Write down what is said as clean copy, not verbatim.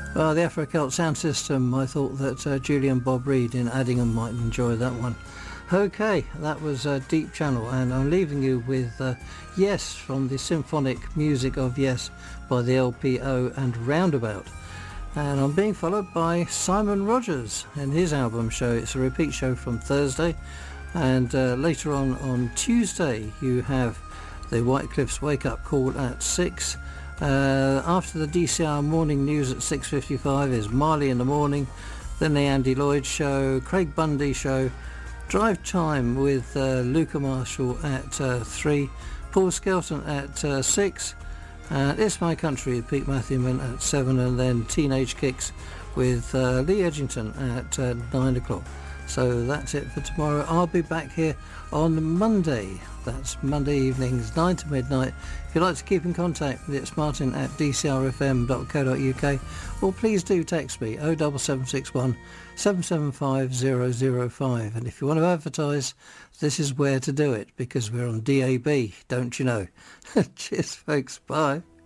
Well, the Afro Celt sound system, I thought that Julian Bob Reed in Addingham might enjoy that one. Okay, that was Deep Channel, and I'm leaving you with Yes from the symphonic music of Yes by the LPO and Roundabout. And I'm being followed by Simon Rogers and his album show. It's a repeat show from Thursday, and later on Tuesday you have the White Cliffs Wake Up Call at 6. After the DCR morning news at 6:55 is Marley in the Morning, then the Andy Lloyd Show, Craig Bundy Show, Drive Time with Luca Marshall at 3, Paul Skelton at 6, It's My Country with Pete Matthewman at 7, and then Teenage Kicks with Lee Edgington at 9 o'clock. So that's it for tomorrow. I'll be back here on Monday. That's Monday evenings, 9 to midnight. If you'd like to keep in contact with it, it's martin at dcrfm.co.uk, or please do text me 07761 775 005. And if you want to advertise, this is where to do it, because we're on DAB, don't you know? Cheers, folks. Bye.